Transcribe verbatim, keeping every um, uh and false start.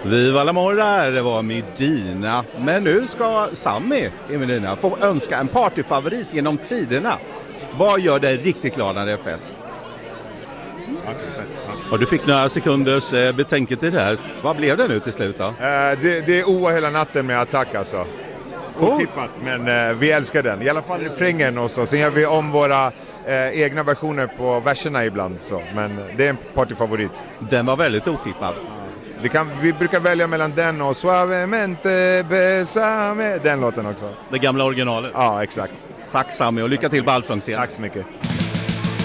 Viva la morra, det var Medina. Men nu ska Sammy i Medina få önska en partyfavorit genom tiderna. Vad gör dig riktigt glad när det är fest? Och du fick några sekunders betänketid här. Vad blev det nu till slut då? Uh, det, det är O A hela natten med Attack alltså. Otippat, men uh, vi älskar den. I alla fall refrängen och så. Sen gör vi om våra uh, egna versioner på verserna ibland. Så. Men det är en partyfavorit. Den var väldigt otippad. Vi, kan, vi brukar välja mellan den och Suavemente Besame. Den låten också. Det gamla originalet. Ja, exakt. Tack Sammy och lycka till på allsångsscenen. Tack så mycket.